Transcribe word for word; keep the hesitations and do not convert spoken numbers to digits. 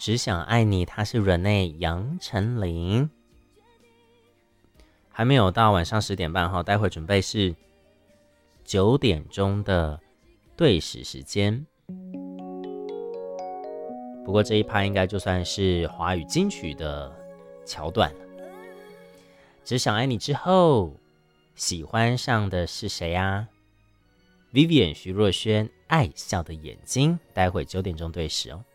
只想爱你，他是 Rene 杨丞琳。还没有到晚上十点半哈，待会准备是九点钟的对时时间。不过这一趴应该就算是华语金曲的桥段了。只想爱你之后，喜欢上的是谁啊？ Vivian 徐若瑄爱笑的眼睛，待会九点钟对时哦。